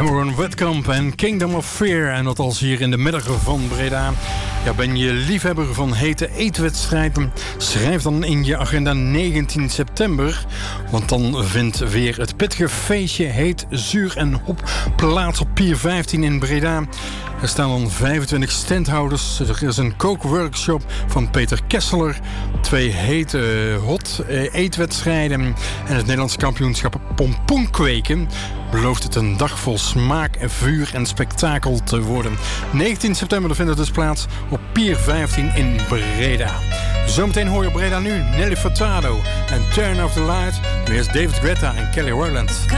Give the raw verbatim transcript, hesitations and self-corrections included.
Cameron Witkamp en Kingdom of Fear. En dat als hier in de middag van Breda. Ja, ben je liefhebber van hete eetwedstrijden? Schrijf dan in je agenda negentien september. Want dan vindt weer het pittige feestje Heet, Zuur en Hop plaats op Pier vijftien in Breda. Er staan dan vijfentwintig standhouders. Er is een kookworkshop van Peter Kesseler. Twee hete hot eetwedstrijden. En het Nederlands kampioenschap pompoenkweken belooft het een dag vol smaak, vuur en spektakel te worden. negentien september vindt het dus plaats op Pier vijftien in Breda. Zometeen hoor je op Breda Nu Nelly Furtado en Turn Off The Light. Nu is David Guetta en Kelly Rowland.